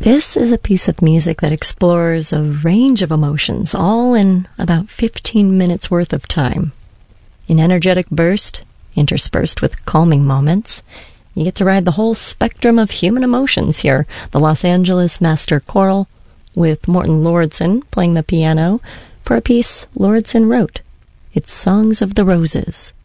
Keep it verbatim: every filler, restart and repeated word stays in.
This is a piece of music that explores a range of emotions, all in about fifteen minutes worth of time. An energetic burst, interspersed with calming moments. You get to ride the whole spectrum of human emotions here. The Los Angeles Master Choral, with Morten Lauridsen playing the piano, for a piece Lauridsen wrote. It's Songs of the Roses.